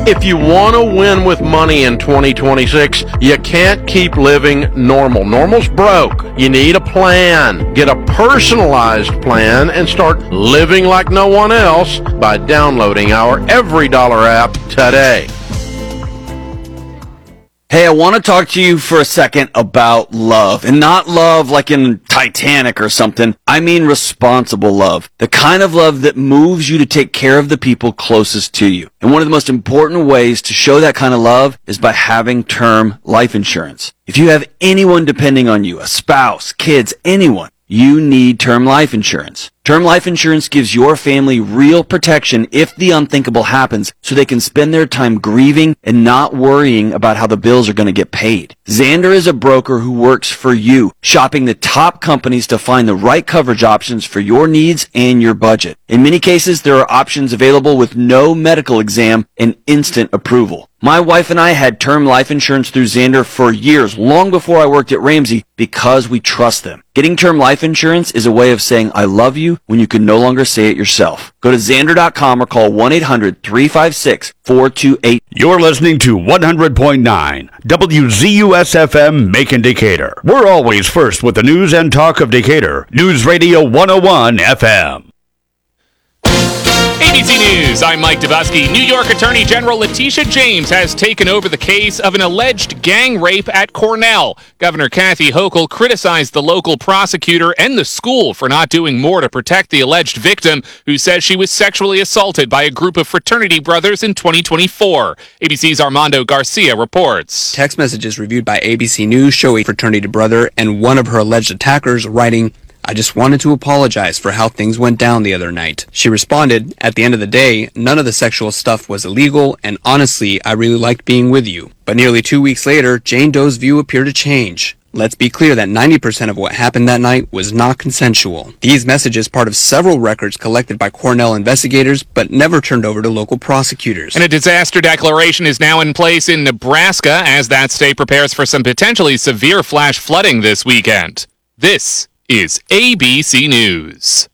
If you want to win with money in 2026, you can't keep living normal. Normal's broke. You need a plan. Get a personalized plan and start living like no one else by downloading our Every Dollar app today. Hey, I want to talk to you for a second about love, and not love like in Titanic or something. I mean responsible love, the kind of love that moves you to take care of the people closest to you. And one of the most important ways to show that kind of love is by having term life insurance. If you have anyone depending on you, a spouse, kids, anyone, you need term life insurance. Term life insurance gives your family real protection if the unthinkable happens, so they can spend their time grieving and not worrying about how the bills are going to get paid. Xander is a broker who works for you, shopping the top companies to find the right coverage options for your needs and your budget. In many cases, there are options available with no medical exam and instant approval. My wife and I had term life insurance through Xander for years, long before I worked at Ramsey, because we trust them. Getting term life insurance is a way of saying I love you when you can no longer say it yourself. Go to Xander.com or call 1-800-356-4288. You're listening to 100.9 WZUS-FM Macon Decatur. We're always first with the news and talk of Decatur. News Radio 101 FM. ABC News, I'm Mike Dubusky. New York Attorney General Letitia James has taken over the case of an alleged gang rape at Cornell. Governor Kathy Hochul criticized the local prosecutor and the school for not doing more to protect the alleged victim, who says she was sexually assaulted by a group of fraternity brothers in 2024. ABC's Armando Garcia reports. Text messages reviewed by ABC News show a fraternity brother and one of her alleged attackers writing, "I just wanted to apologize for how things went down the other night." She responded, "At the end of the day, none of the sexual stuff was illegal, and honestly, I really liked being with you." But nearly 2 weeks later, Jane Doe's view appeared to change. Let's be clear that 90% of what happened that night was not consensual. These messages part of several records collected by Cornell investigators, but never turned over to local prosecutors. And a disaster declaration is now in place in Nebraska as that state prepares for some potentially severe flash flooding this weekend. This is ABC News.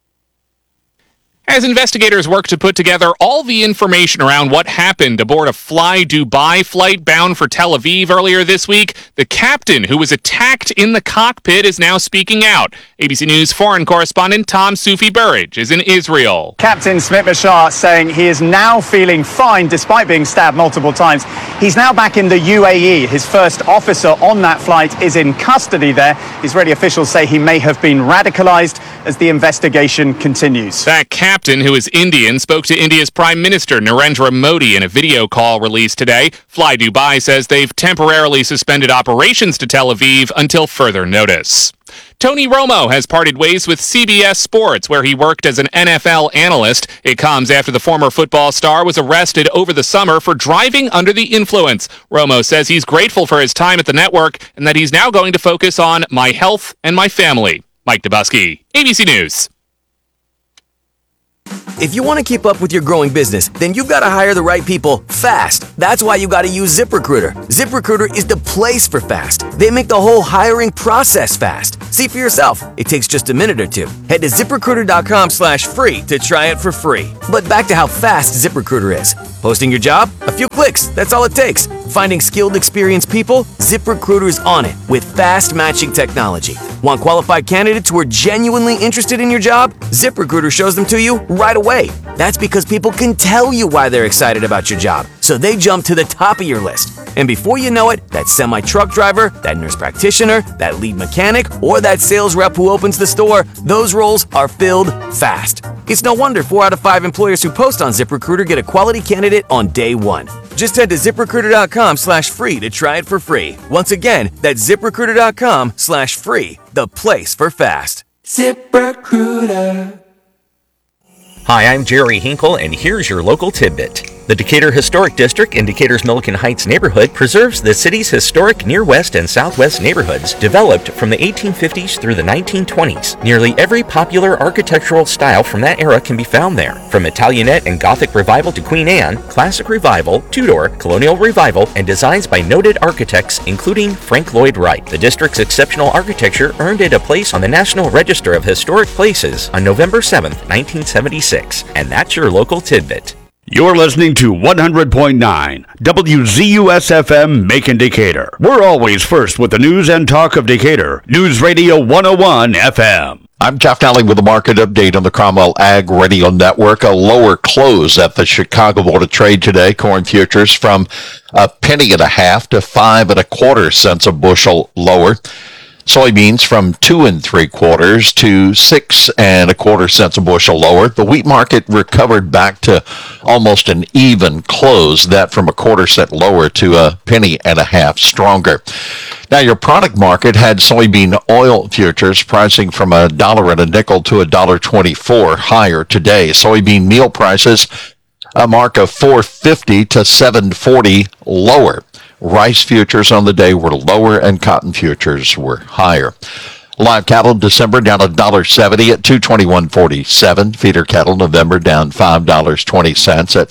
As investigators work to put together all the information around what happened aboard a Fly Dubai flight bound for Tel Aviv earlier this week, the captain who was attacked in the cockpit is now speaking out. ABC News foreign correspondent Tom Sufi Burridge is in Israel. Captain Smit Bashar saying he is now feeling fine despite being stabbed multiple times. He's now back in the UAE. His first officer on that flight is in custody there. Israeli officials say he may have been radicalized as the investigation continues. That captain, who is Indian, spoke to India's Prime Minister Narendra Modi in a video call released today. Fly Dubai says they've temporarily suspended operations to Tel Aviv until further notice. Tony Romo has parted ways with CBS Sports, where he worked as an NFL analyst. It comes after the former football star was arrested over the summer for driving under the influence. Romo says he's grateful for his time at the network and that he's now going to focus on my health and my family. Mike Dubusky, ABC News. If you want to keep up with your growing business, then you've got to hire the right people fast. That's why you got to use ZipRecruiter. ZipRecruiter is the place for fast. They make the whole hiring process fast. See for yourself. It takes just a minute or two. Head to ZipRecruiter.com/free to try it for free. But back to how fast ZipRecruiter is. Posting your job? A few clicks. That's all it takes. Finding skilled, experienced people? ZipRecruiter's on it with fast matching technology. Want qualified candidates who are genuinely interested in your job? ZipRecruiter shows them to you right away. That's because people can tell you why they're excited about your job, so they jump to the top of your list. And before you know it, that semi-truck driver, that nurse practitioner, that lead mechanic, or that sales rep who opens the store, those roles are filled fast. It's no wonder 4 out of 5 employers who post on ZipRecruiter get a quality candidate on day one. Just head to ZipRecruiter.com/free to try it for free. Once again, that's ZipRecruiter.com/free, the place for fast. ZipRecruiter. Hi, I'm Jerry Hinkle, and here's your local tidbit. The Decatur Historic District in Decatur's Milliken Heights neighborhood preserves the city's historic near west and southwest neighborhoods developed from the 1850s through the 1920s. Nearly every popular architectural style from that era can be found there. From Italianate and Gothic Revival to Queen Anne, Classic Revival, Tudor, Colonial Revival, and designs by noted architects including Frank Lloyd Wright. The district's exceptional architecture earned it a place on the National Register of Historic Places on November 7, 1976. And that's your local tidbit. You're listening to 100.9 WZUS-FM Macon Decatur. We're always first with the news and talk of Decatur. News Radio 101 FM. I'm Jeff Nally with a market update on the Cromwell Ag Radio Network. A lower close at the Chicago Board of Trade today. Corn futures from $1.50 to 5 1/4 cents a bushel lower. Soybeans from 2 3/4 to 6 1/4 cents a bushel lower. The wheat market recovered back to almost an even close, that from 1/4 cent lower to $0.015 stronger. Now, your product market had soybean oil futures pricing from $1.05 to $1.24 higher today. Soybean meal prices a mark of $4.50 to $7.40 lower. Rice futures on the day were lower and cotton futures were higher. Live cattle December down $1.70 at $221.47. Feeder cattle November down $5.20 at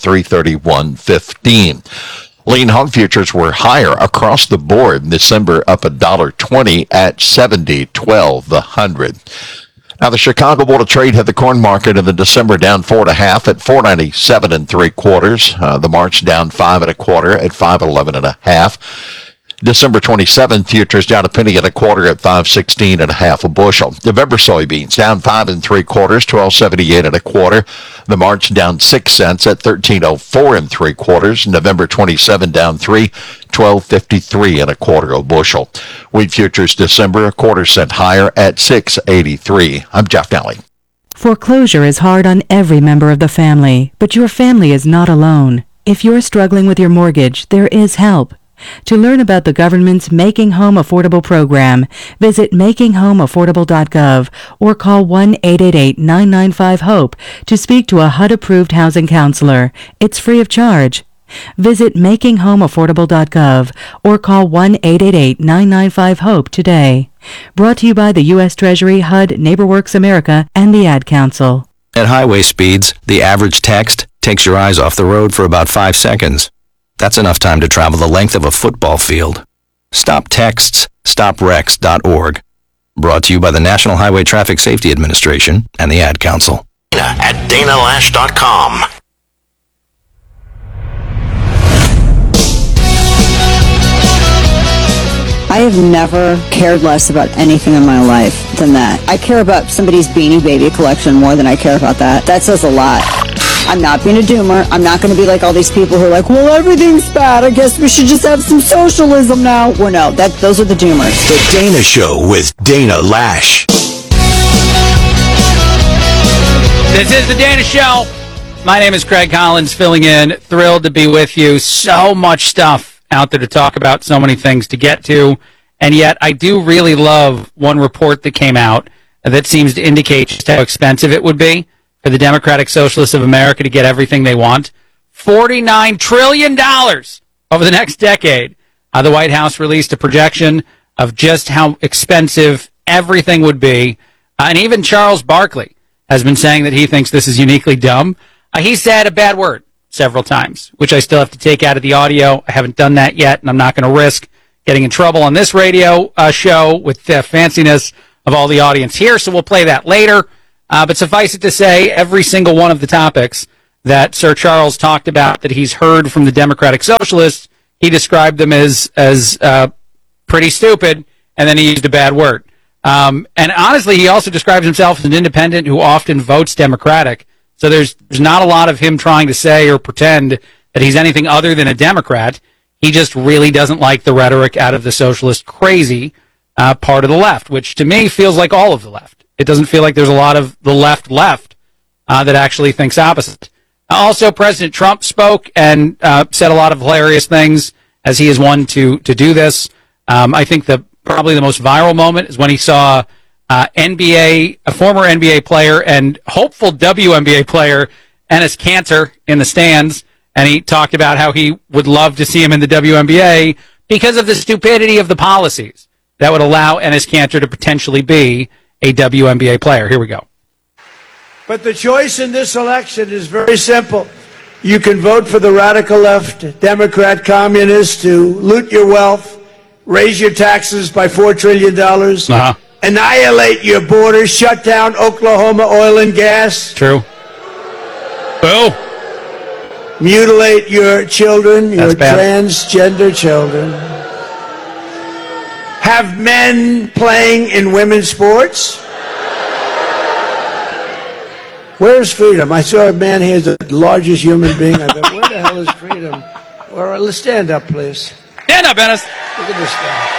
$331.15. Lean hog futures were higher across the board. December up $1.20 at $70.12 the hundred. Now, the Chicago Board of Trade had the corn market in the December down 4 1/2 at $4.97 3/4. The March down 5 1/4 at $5.11 1/2. December 27 futures down $0.01 1/4 at $5.16 1/2 a bushel. November soybeans down 5 3/4, $12.78 1/4. The March down 6 cents at $13.04 3/4. November 27 down 3, $12.53 1/4 a bushel. Wheat futures December 1/4 cent higher at $6.83. I'm Jeff Nally. Foreclosure is hard on every member of the family, but your family is not alone. If you're struggling with your mortgage, there is help. To learn about the government's Making Home Affordable program, visit makinghomeaffordable.gov or call 1-888-995-HOPE to speak to a HUD-approved housing counselor. It's free of charge. Visit makinghomeaffordable.gov or call 1-888-995-HOPE today. Brought to you by the U.S. Treasury, HUD, NeighborWorks America, and the Ad Council. At highway speeds, the average text takes your eyes off the road for about 5 seconds. That's enough time to travel the length of a football field. Stop texts, stopwrecks.org. Brought to you by the National Highway Traffic Safety Administration and the Ad Council. At DanaLash.com. I have never cared less about anything in my life than that. I care about somebody's Beanie Baby collection more than I care about that. That says a lot. I'm not being a doomer. I'm not going to be like all these people who are like, well, everything's bad. I guess we should just have some socialism now. Well, no, those are the doomers. The Dana Show with Dana Lash. This is the Dana Show. My name is Craig Collins, filling in. Thrilled to be with you. So much stuff out there to talk about, so many things to get to. And yet, I do really love one report that came out that seems to indicate just how expensive it would be for the Democratic Socialists of America to get everything they want. $49 trillion over the next decade. The White House released a projection of just how expensive everything would be. And even Charles Barkley has been saying that he thinks this is uniquely dumb. He said a bad word several times, which I still have to take out of the audio. I haven't done that yet, and I'm not going to risk getting in trouble on this radio show with the fanciness of all the audience here, so we'll play that later. But suffice it to say, every single one of the topics that Sir Charles talked about that he's heard from the Democratic Socialists, he described them as pretty stupid, and then he used a bad word. And honestly, he also describes himself as an independent who often votes Democratic. So there's not a lot of him trying to say or pretend that he's anything other than a Democrat. He just really doesn't like the rhetoric out of the socialist crazy part of the left, which to me feels like all of the left. It doesn't feel like there's a lot of the left that actually thinks opposite. Also, President Trump spoke and said a lot of hilarious things, as he is one to do this. I think probably the most viral moment is when he saw a former NBA player and hopeful WNBA player, Enes Kanter, in the stands, and he talked about how he would love to see him in the WNBA because of the stupidity of the policies that would allow Enes Kanter to potentially be a WNBA player. Here we go. But the choice in this election is very simple. You can vote for the radical left, Democrat, communist, to loot your wealth, raise your taxes by $4 trillion, annihilate your borders, shut down Oklahoma oil and gas. True. Oh. mutilate your children, your transgender children, have men playing in women's sports. Where's freedom? I saw a man here, the largest human being. I thought, where the hell is freedom? All right, let's stand up, please. Stand up, Ennis. Look at this guy.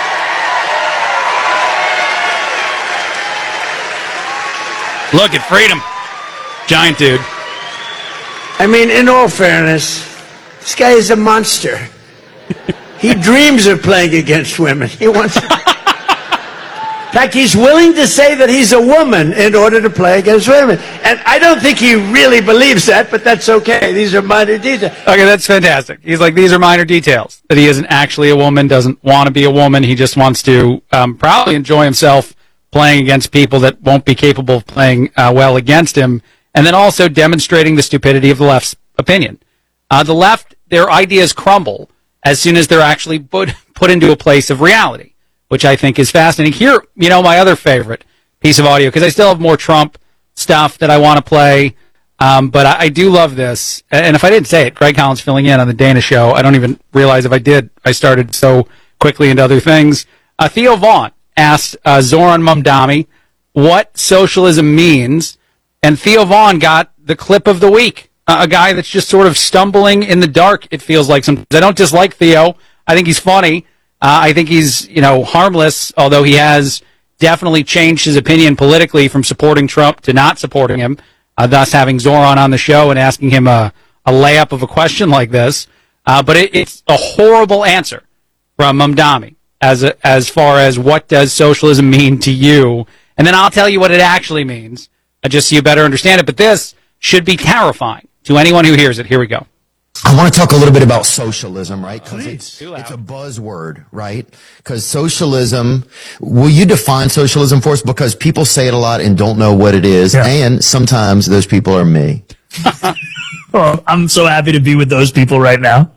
Look at freedom. Giant dude. I mean, in all fairness, this guy is a monster. He dreams of playing against women. He wants to... In fact, he's willing to say that he's a woman in order to play against women. And I don't think he really believes that, but that's okay. These are minor details. Okay, that's fantastic. He's like, these are minor details. That he isn't actually a woman, doesn't want to be a woman. He just wants to probably enjoy himself playing against people that won't be capable of playing well against him. And then also demonstrating the stupidity of the left's opinion. The left, their ideas crumble as soon as they're actually put into a place of reality, which I think is fascinating. Here, my other favorite piece of audio, because I still have more Trump stuff that I want to play, but I do love this. And if I didn't say it, Greg Collins filling in on the Dana Show. I don't even realize if I did. I started so quickly into other things. Theo Vaughn asked Zoran Mamdani what socialism means, and Theo Vaughn got the clip of the week. A guy that's just sort of stumbling in the dark, it feels like sometimes. I don't dislike Theo. I think he's funny. I think he's, harmless, although he has definitely changed his opinion politically from supporting Trump to not supporting him, thus having Zoran on the show and asking him a layup of a question like this. But it's a horrible answer from Mamdani as far as what does socialism mean to you. And then I'll tell you what it actually means, just so you better understand it. But this should be terrifying to anyone who hears it. Here we go. I want to talk a little bit about socialism, right? Because it's a buzzword, right? Because socialism, will you define socialism for us? Because people say it a lot and don't know what it is. Yeah. And sometimes those people are me. Well, I'm so happy to be with those people right now.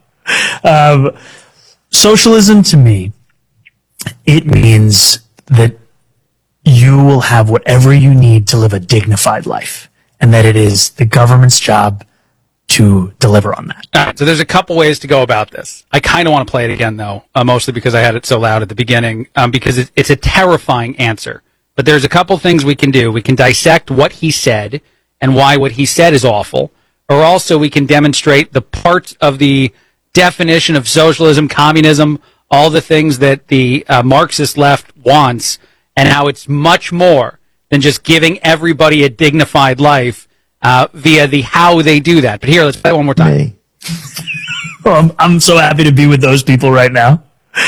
Socialism to me, it means that you will have whatever you need to live a dignified life, and that it is the government's job to deliver on that. All right, so there's a couple ways to go about this. I kind of want to play it again, though, mostly because I had it so loud at the beginning, because it's a terrifying answer. But there's a couple things we can do. We can dissect what he said and why what he said is awful, or also we can demonstrate the parts of the definition of socialism, communism, all the things that the Marxist left wants, and how it's much more than just giving everybody a dignified life via the how they do that. But here, let's play it one more time. Well, I'm so happy to be with those people right now.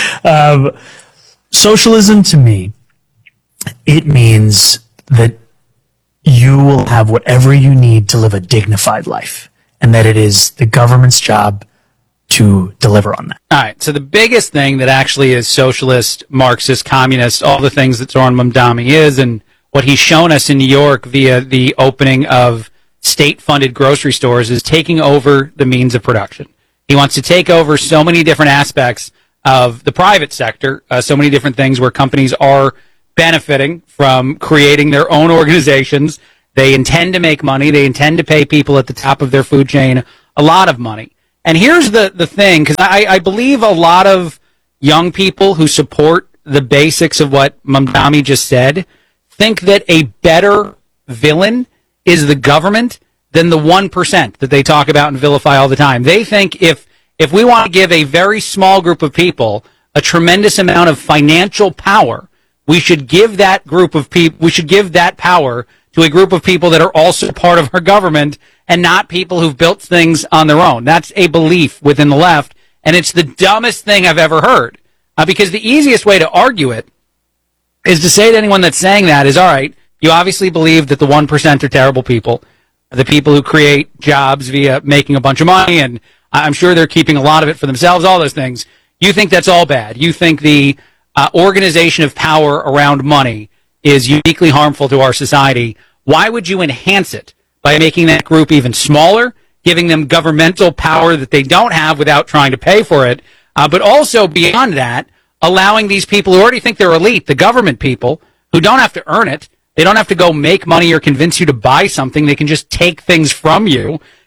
Socialism to me, it means that you will have whatever you need to live a dignified life, and that it is the government's job to deliver on that. All right, so the biggest thing that actually is socialist, Marxist, communist, all the things that Zoran Mamdani is, and what he's shown us in New York via the opening of state-funded grocery stores, is taking over the means of production. He wants to take over so many different aspects of the private sector, so many different things where companies are benefiting from creating their own organizations. They intend to make money. They intend to pay people at the top of their food chain a lot of money. And here's the thing, because I believe a lot of young people who support the basics of what Mamdani just said think that a better villain is the government than the 1% that they talk about and vilify all the time. They think if we want to give a very small group of people a tremendous amount of financial power, we should give that group of people, we should give that power to a group of people that are also part of our government and not people who've built things on their own. That's a belief within the left, and it's the dumbest thing I've ever heard. Because the easiest way to argue it is to say to anyone that's saying that is, all right, you obviously believe that the 1% are terrible people, the people who create jobs via making a bunch of money, and I'm sure they're keeping a lot of it for themselves, all those things. You think that's all bad. You think the organization of power around money is uniquely harmful to our society. Why would you enhance it by making that group even smaller, giving them governmental power that they don't have without trying to pay for it, but also beyond that, allowing these people who already think they're elite, the government people, who don't have to earn it, they don't have to go make money or convince you to buy something, they can just take things from you,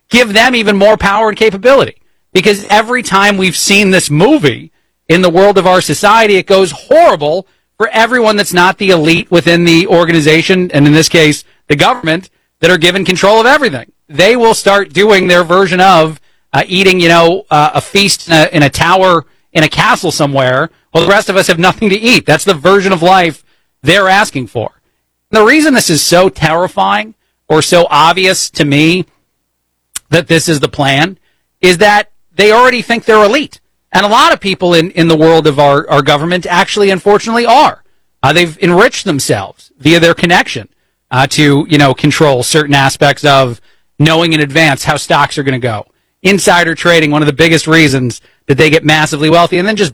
give them even more power and capability. Because every time we've seen this movie in the world of our society, it goes horrible for everyone that's not the elite within the organization, and in this case, the government, that are given control of everything. They will start doing their version of eating, a feast in a tower in a castle somewhere, while the rest of us have nothing to eat. That's the version of life they're asking for. The reason this is so terrifying or so obvious to me that this is the plan is that they already think they're elite. And a lot of people in the world of our government actually, unfortunately, are. They've enriched themselves via their connection to, control certain aspects of knowing in advance how stocks are going to go. Insider trading, one of the biggest reasons that they get massively wealthy, and then just,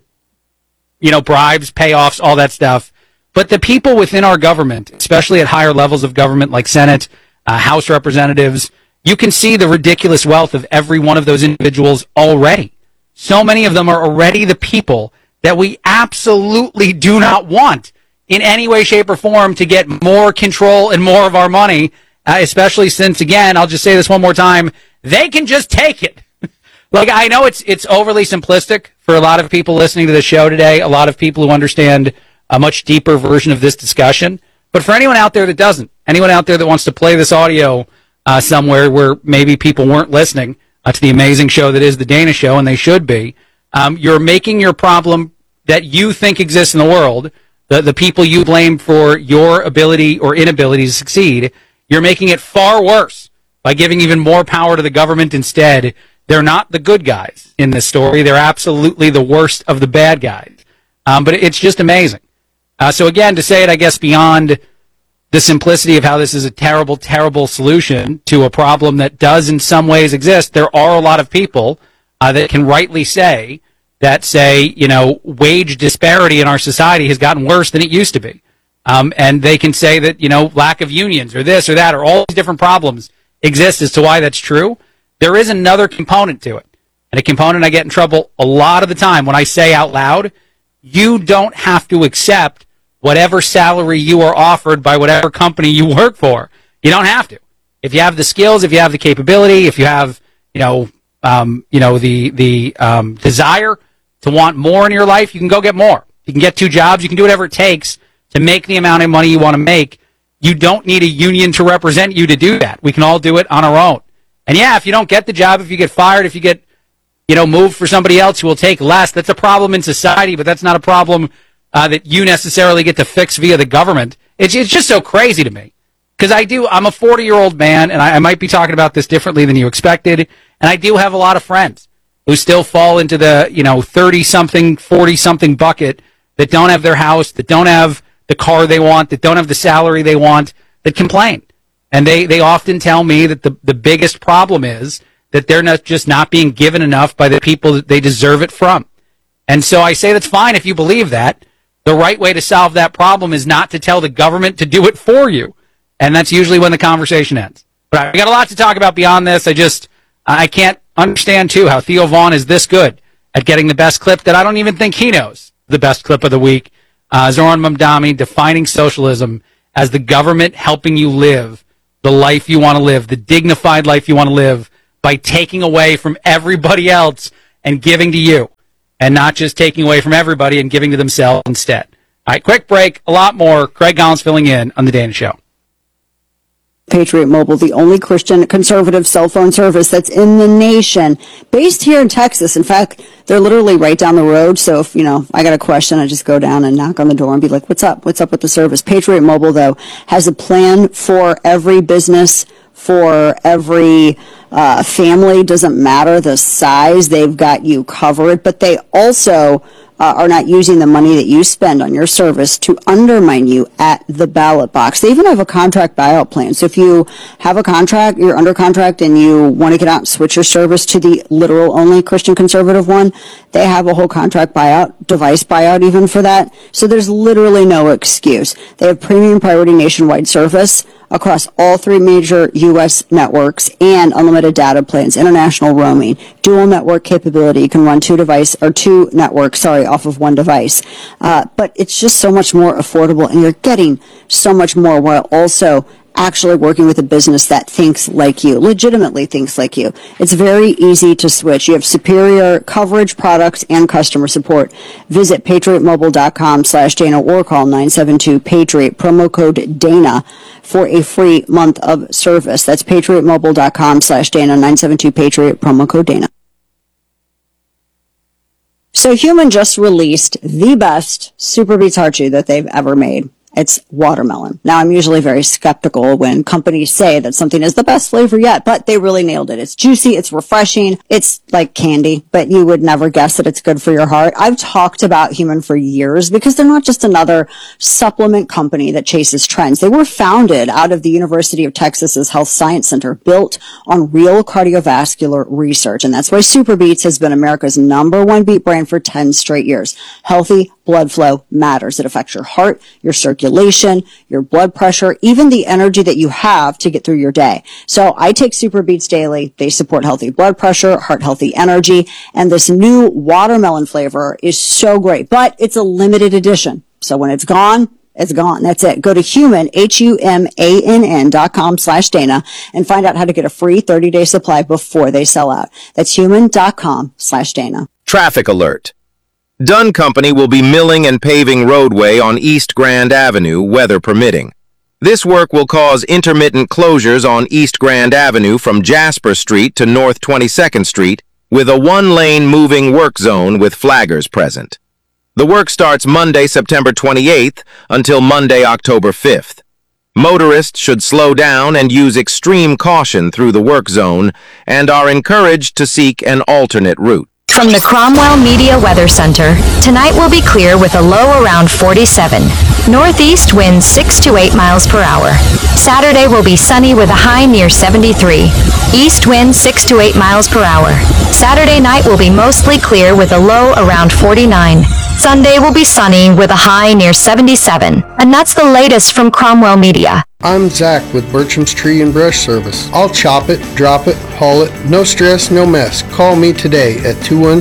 bribes, payoffs, all that stuff. But the people within our government, especially at higher levels of government like Senate, House representatives, you can see the ridiculous wealth of every one of those individuals already. So many of them are already the people that we absolutely do not want in any way, shape, or form to get more control and more of our money, especially since, again, I'll just say this one more time, they can just take it. Like, I know it's overly simplistic for a lot of people listening to the show today, a lot of people who understand a much deeper version of this discussion. But for anyone out there that doesn't, anyone out there that wants to play this audio somewhere where maybe people weren't listening to the amazing show that is The Dana Show, and they should be, you're making your problem that you think exists in the world, the people you blame for your ability or inability to succeed, you're making it far worse by giving even more power to the government instead. They're not the good guys in this story. They're absolutely the worst of the bad guys. But it's just amazing. So again, to say it, I guess, beyond the simplicity of how this is a terrible, terrible solution to a problem that does in some ways exist, there are a lot of people that can rightly say that wage disparity in our society has gotten worse than it used to be. And they can say that, lack of unions or this or that or all these different problems exist as to why that's true. There is another component to it. And a component I get in trouble a lot of the time when I say out loud, you don't have to accept whatever salary you are offered by whatever company you work for. You don't have to. If you have the skills, if you have the capability, if you have, the desire to want more in your life, you can go get more. You can get 2 jobs. You can do whatever it takes to make the amount of money you want to make. You don't need a union to represent you to do that. We can all do it on our own. And yeah, if you don't get the job, if you get fired, if you get, moved for somebody else who will take less, that's a problem in society, but that's not a problem that you necessarily get to fix via the government. It's just so crazy to me. Because I'm a 40-year-old man, and I might be talking about this differently than you expected, and I do have a lot of friends who still fall into the, 30-something, 40-something bucket that don't have their house, that don't have the car they want, that don't have the salary they want, that complain. And they often tell me that the biggest problem is that they're not being given enough by the people that they deserve it from. And so I say that's fine if you believe that. The right way to solve that problem is not to tell the government to do it for you. And that's usually when the conversation ends. But I got a lot to talk about beyond this. I can't understand, too, how Theo Vaughn is this good at getting the best clip that I don't even think he knows the best clip of the week. Zoran Mamdani defining socialism as the government helping you live the life you want to live, the dignified life you want to live, by taking away from everybody else and giving to you, and not just taking away from everybody and giving to themselves instead. All right, quick break. A lot more. Craig Collins filling in on The Dana Show. Patriot Mobile, the only Christian conservative cell phone service that's in the nation, based here in Texas. In fact, they're literally right down the road. So if, I got a question, I just go down and knock on the door and be like, what's up? What's up with the service? Patriot Mobile, though, has a plan for every business, for every family. Doesn't matter the size. They've got you covered, but they also are not using the money that you spend on your service to undermine you at the ballot box. They even have a contract buyout plan. So if you have a contract, you're under contract, and you want to get out and switch your service to the literal only Christian conservative one, they have a whole contract buyout, device buyout even for that. So there's literally no excuse. They have premium priority nationwide service across all 3 major U.S. networks and unlimited data plans, international roaming, dual network capability. You can run 2 networks, off of 1 device. But it's just so much more affordable, and you're getting so much more while also actually working with a business that thinks like you, legitimately thinks like you. It's very easy to switch. You have superior coverage, products, and customer support. Visit patriotmobile.com/Dana or call 972-PATRIOT, promo code Dana for a free month of service. That's patriotmobile.com/Dana, 972-PATRIOT, promo code Dana. So Human just released the best Super Beets Heart Chew that they've ever made. It's watermelon. Now, I'm usually very skeptical when companies say that something is the best flavor yet, but they really nailed it. It's juicy, it's refreshing, it's like candy, but you would never guess that it's good for your heart. I've talked about Human for years because they're not just another supplement company that chases trends. They were founded out of the University of Texas's Health Science Center, built on real cardiovascular research, and that's why Super Beets has been America's #1 beet brand for 10 straight years. Healthy blood flow matters. It affects your heart, your circulation, your blood pressure, even the energy that you have to get through your day. So I take Super Beets daily. They support healthy blood pressure, heart healthy energy, and this new watermelon flavor is so great, but it's a limited edition. So when it's gone, it's gone. That's it. Go to Human, HUMANN.com/Dana and find out how to get a free 30-day supply before they sell out. That's human.com/Dana. Traffic alert. Dunn Company will be milling and paving roadway on East Grand Avenue, weather permitting. This work will cause intermittent closures on East Grand Avenue from Jasper Street to North 22nd Street, with a one-lane moving work zone with flaggers present. The work starts Monday, September 28th until Monday, October 5th. Motorists should slow down and use extreme caution through the work zone and are encouraged to seek an alternate route. From the Cromwell Media Weather Center, tonight will be clear with a low around 47. Northeast winds 6 to 8 miles per hour. Saturday will be sunny with a high near 73. East winds 6 to 8 miles per hour. Saturday night will be mostly clear with a low around 49. Sunday will be sunny with a high near 77. And that's the latest from Cromwell Media. I'm Zach with Bertram's Tree and Brush Service. I'll chop it, drop it, haul it, no stress, no mess. Call me today at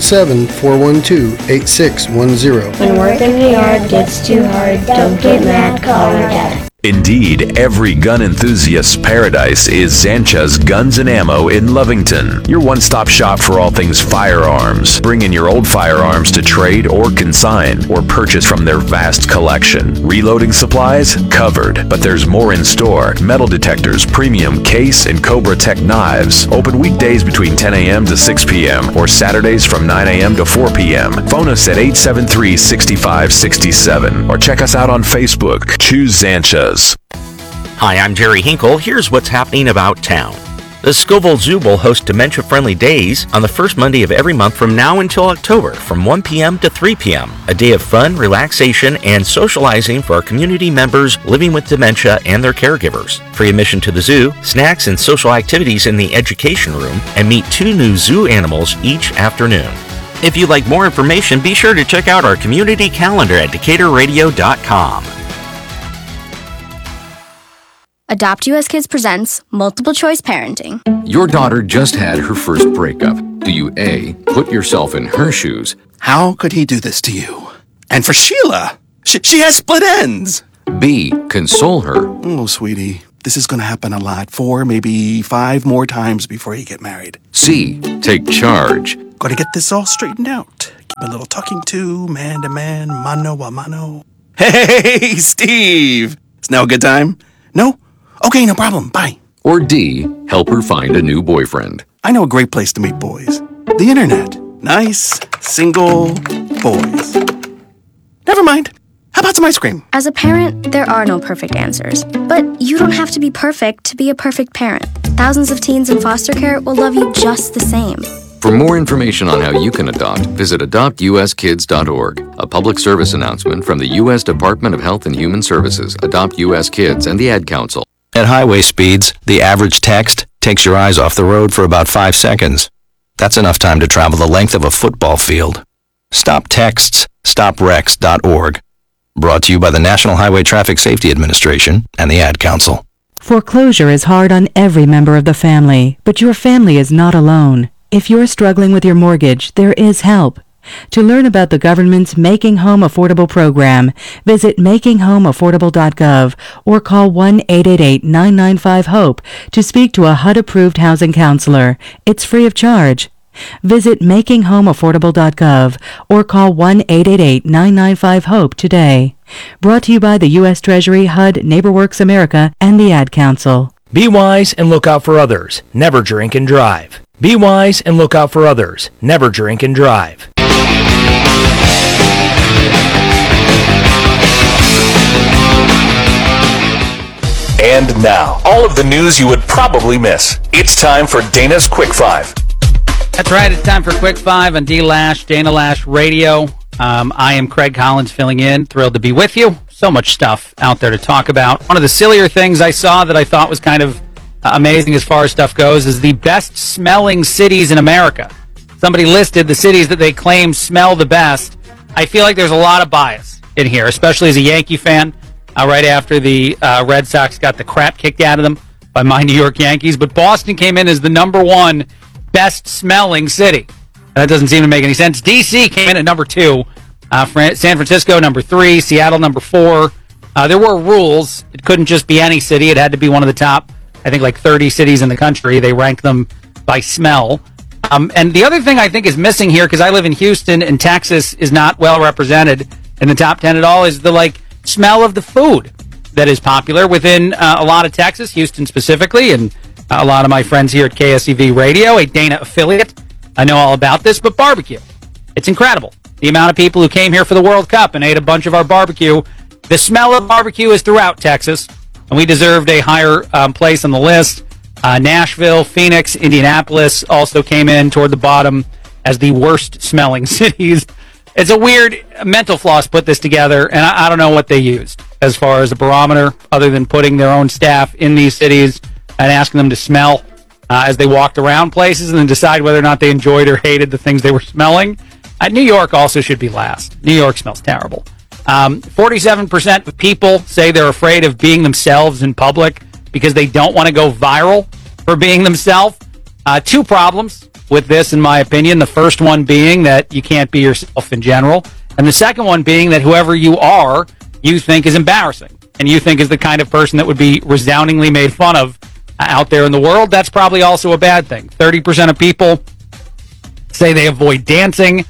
217-412-8610. When work in the yard gets too hard, don't get mad, call your dad. Indeed, every gun enthusiast's paradise is Zancha's Guns and Ammo in Lovington, your one-stop shop for all things firearms. Bring in your old firearms to trade or consign or purchase from their vast collection. Reloading supplies? Covered, but there's more in store. Metal detectors, premium case, and Cobra Tech knives. Open weekdays between 10 a.m. to 6 p.m. or Saturdays from 9 a.m. to 4 p.m. Phone us at 873-6567 or check us out on Facebook. Choose Zancha's. Hi, I'm Jerry Hinkle. Here's what's happening about town. The Scoville Zoo will host dementia-friendly days on the first Monday of every month from now until October from 1 p.m. to 3 p.m. A day of fun, relaxation, and socializing for our community members living with dementia and their caregivers. Free admission to the zoo, snacks and social activities in the education room, and meet 2 new zoo animals each afternoon. If you'd like more information, be sure to check out our community calendar at DecaturRadio.com. Adopt US Kids presents Multiple Choice Parenting. Your daughter just had her first breakup. Do you A, put yourself in her shoes? How could he do this to you? And for Sheila, she has split ends. B, console her. Oh, sweetie, this is going to happen a lot. 4, maybe 5 more times before you get married. C, take charge. Got to get this all straightened out. Keep a little talking to, man to man, mano a mano. Hey, Steve! Is now a good time? No? Okay, no problem. Bye. Or D, help her find a new boyfriend. I know a great place to meet boys. The internet. Nice, single boys. Never mind. How about some ice cream? As a parent, there are no perfect answers. But you don't have to be perfect to be a perfect parent. Thousands of teens in foster care will love you just the same. For more information on how you can adopt, visit adoptuskids.org. A public service announcement from the U.S. Department of Health and Human Services, Adopt U.S. Kids, and the Ad Council. At highway speeds, the average text takes your eyes off the road for about 5 seconds. That's enough time to travel the length of a football field. Stop texts, stopwrecks.org. Brought to you by the National Highway Traffic Safety Administration and the Ad Council. Foreclosure is hard on every member of the family, but your family is not alone. If you're struggling with your mortgage, there is help. To learn about the government's Making Home Affordable program, visit makinghomeaffordable.gov or call 1-888-995-HOPE to speak to a HUD-approved housing counselor. It's free of charge. Visit makinghomeaffordable.gov or call 1-888-995-HOPE today. Brought to you by the U.S. Treasury, HUD, NeighborWorks America, and the Ad Council. Be wise and look out for others. Never drink and drive. Be wise and look out for others. Never drink and drive. And now, all of the news you would probably miss. It's time for Dana's Quick Five. That's right. It's time for Quick Five on D-Lash, Dana Lash Radio. I am Craig Collins filling in. Thrilled to be with you. So much stuff out there to talk about. One of the sillier things I saw that I thought was kind of amazing as far as stuff goes is the best smelling cities in America. Somebody listed the cities that they claim smell the best. I feel like there's a lot of bias in here, especially as a Yankee fan, right after the Red Sox got the crap kicked out of them by my New York Yankees. But Boston came in as the number one best smelling city. That doesn't seem to make any sense. D.C. came in at number 2. San Francisco, number 3. Seattle, number 4. There were rules. It couldn't just be any city. It had to be one of the top, I think, like 30 cities in the country. They rank them by smell. And the other thing I think is missing here, because I live in Houston and Texas is not well represented in the top 10 at all, is the smell of the food that is popular within a lot of Texas, Houston specifically, and a lot of my friends here at KSEV Radio, a Dana affiliate. I know all about this, but barbecue. It's incredible. The amount of people who came here for the World Cup and ate a bunch of our barbecue. The smell of barbecue is throughout Texas, and we deserved a higher place on the list. Nashville, Phoenix, Indianapolis also came in toward the bottom as the worst smelling cities. It's a weird mental floss put this together, and I don't know what they used as far as a barometer other than putting their own staff in these cities and asking them to smell as they walked around places and then decide whether or not they enjoyed or hated the things they were smelling. New York also should be last. New York smells terrible. 47% of people say they're afraid of being themselves in public because they don't want to go viral for being themselves. 2 problems with this, in my opinion. The first one being that you can't be yourself in general. And the second one being that whoever you are, you think is embarrassing. And you think is the kind of person that would be resoundingly made fun of out there in the world. That's probably also a bad thing. 30% of people say they avoid dancing.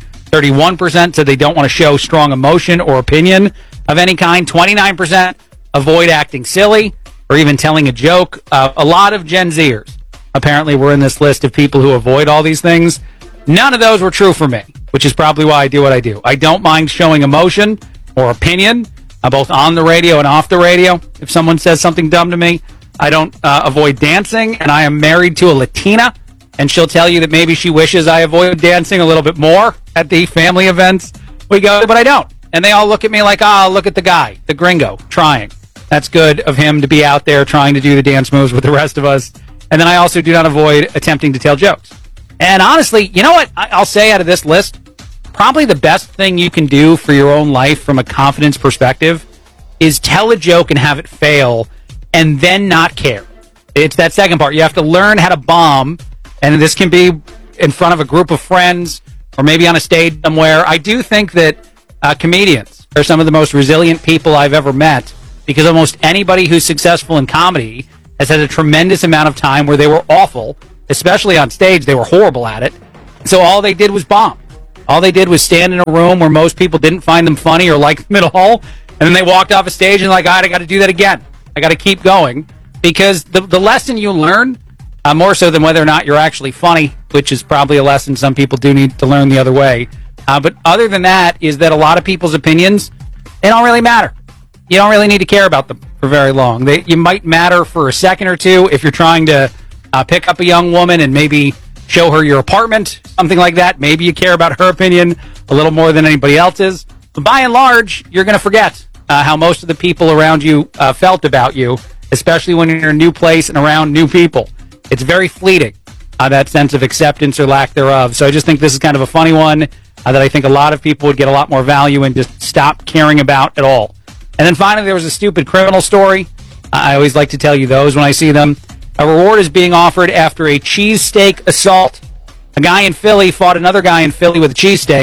31% said they don't want to show strong emotion or opinion of any kind. 29% avoid acting silly or even telling a joke. A lot of Gen Zers apparently were in this list of people who avoid all these things. None of those were true for me, which is probably why I do what I do. I don't mind showing emotion or opinion, both on the radio and off the radio. If someone says something dumb to me, I don't avoid dancing, and I am married to a Latina, and she'll tell you that maybe she wishes I avoided dancing a little bit more at the family events we go to, but I don't. And they all look at me like, look at the guy, the gringo, trying. That's good of him to be out there trying to do the dance moves with the rest of us. And then I also do not avoid attempting to tell jokes. And honestly, you know what I'll say out of this list? Probably the best thing you can do for your own life from a confidence perspective is tell a joke and have it fail and then not care. It's that second part. You have to learn how to bomb, and this can be in front of a group of friends or maybe on a stage somewhere. I do think that comedians are some of the most resilient people I've ever met, because almost anybody who's successful in comedy has had a tremendous amount of time where they were awful, especially on stage. They were horrible at it. So all they did was bomb. All they did was stand in a room where most people didn't find them funny or like them at all, and then they walked off a stage and like, all right, I got to do that again. I got to keep going, because the lesson you learn, more so than whether or not you're actually funny, which is probably a lesson some people do need to learn the other way. But other than that, is that a lot of people's opinions, they don't really matter. You don't really need to care about them for very long. You might matter for a second or two if you're trying to pick up a young woman and maybe show her your apartment, something like that. Maybe you care about her opinion a little more than anybody else's. But by and large, you're going to forget how most of the people around you felt about you, especially when you're in a new place and around new people. It's very fleeting, that sense of acceptance or lack thereof. So I just think this is kind of a funny one that I think a lot of people would get a lot more value in, just stop caring about at all. And then finally, there was a stupid criminal story. I always like to tell you those when I see them. A reward is being offered after a cheesesteak assault. A guy in Philly fought another guy in Philly with a cheesesteak.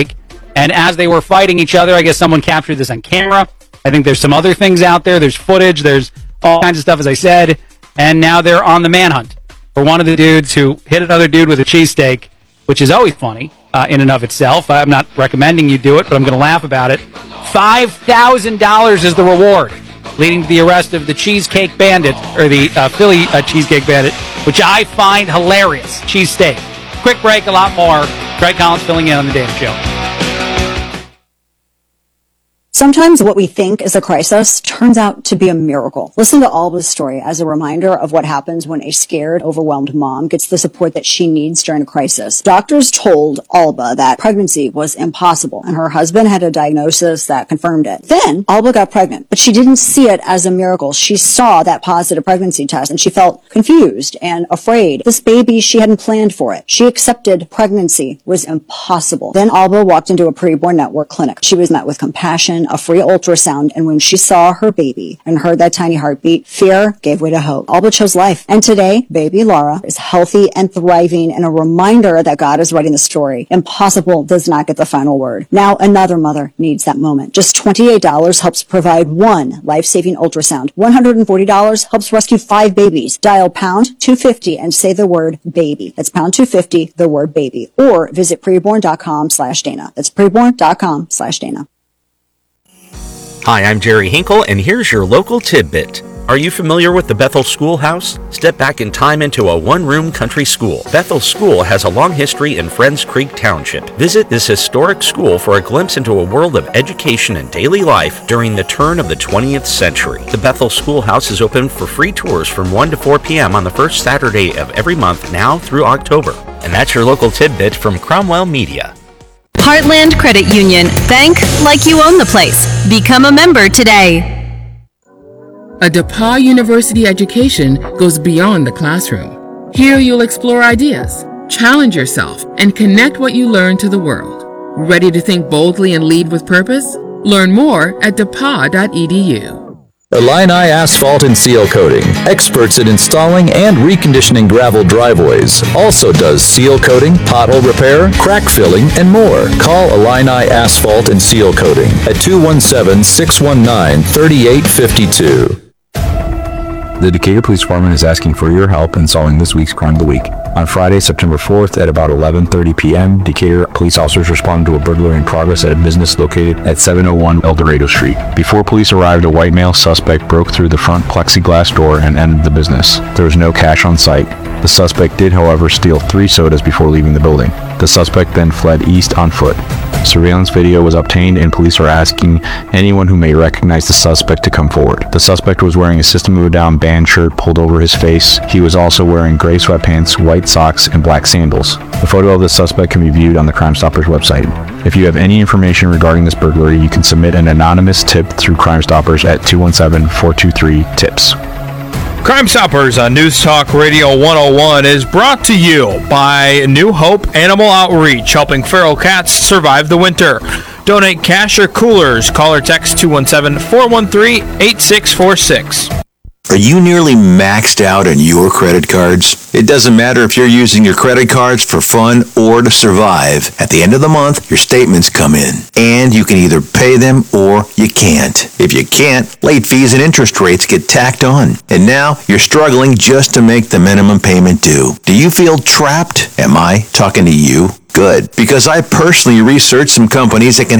And as they were fighting each other, I guess someone captured this on camera. I think there's some other things out there. There's footage. There's all kinds of stuff, as I said. And now they're on the manhunt for one of the dudes who hit another dude with a cheesesteak, which is always funny in and of itself. I'm not recommending you do it, but I'm going to laugh about it. $5,000 is the reward, leading to the arrest of the Cheesecake Bandit, or the Philly Cheesecake Bandit, which I find hilarious. Cheesesteak. Quick break, a lot more. Craig Collins filling in on the Dana Show. Sometimes what we think is a crisis turns out to be a miracle. Listen to Alba's story as a reminder of what happens when a scared, overwhelmed mom gets the support that she needs during a crisis. Doctors told Alba that pregnancy was impossible, and her husband had a diagnosis that confirmed it. Then Alba got pregnant, but she didn't see it as a miracle. She saw that positive pregnancy test, and she felt confused and afraid. This baby, she hadn't planned for it. She accepted pregnancy was impossible. Then Alba walked into a preborn network clinic. She was met with compassion, a free ultrasound, and when she saw her baby and heard that tiny heartbeat, fear gave way to hope. Alba chose life. And today, baby Laura is healthy and thriving, and a reminder that God is writing the story. Impossible does not get the final word. Now another mother needs that moment. Just $28 helps provide one life-saving ultrasound. $140 helps rescue 5 babies. Dial pound 250 and say the word baby. That's pound 250, the word baby. Or visit preborn.com/Dana. That's preborn.com/Dana. Hi, I'm Jerry Hinkle, and here's your local tidbit. Are you familiar with the Bethel Schoolhouse? Step back in time into a one-room country school. Bethel School has a long history in Friends Creek Township. Visit this historic school for a glimpse into a world of education and daily life during the turn of the 20th century. The Bethel Schoolhouse is open for free tours from 1 to 4 p.m. on the first Saturday of every month now through October. And that's your local tidbit from Cromwell Media. Heartland Credit Union. Bank like you own the place. Become a member today. A DePauw University education goes beyond the classroom. Here you'll explore ideas, challenge yourself, and connect what you learn to the world. Ready to think boldly and lead with purpose? Learn more at depaw.edu. Illini Asphalt and Seal Coating, experts at installing and reconditioning gravel driveways, also does seal coating, pothole repair, crack filling, and more. Call Illini Asphalt and Seal Coating at 217-619-3852. The Decatur Police Department is asking for your help in solving this week's Crime of the Week. On Friday, September 4th at about 11:30 p.m., Decatur police officers responded to a burglary in progress at a business located at 701 El Dorado Street. Before police arrived, a white male suspect broke through the front plexiglass door and entered the business. There was no cash on site. The suspect did, however, steal 3 sodas before leaving the building. The suspect then fled east on foot. Surveillance video was obtained, and police are asking anyone who may recognize the suspect to come forward. The suspect was wearing a System of a Down band shirt pulled over his face. He was also wearing gray sweatpants, white socks, and black sandals. The photo of the suspect can be viewed on the Crime Stoppers website. If you have any information regarding this burglary, you can submit an anonymous tip through Crime Stoppers at 217-423-TIPS. Crime Stoppers on News Talk Radio 101 is brought to you by New Hope Animal Outreach, helping feral cats survive the winter. Donate cash or coolers. Call or text 217-413-8646. Are you nearly maxed out on your credit cards? It doesn't matter if you're using your credit cards for fun or to survive. At the end of the month, your statements come in, and you can either pay them or you can't. If you can't, late fees and interest rates get tacked on. And now you're struggling just to make the minimum payment due. Do you feel trapped? Am I talking to you? Good, because I personally researched some companies that can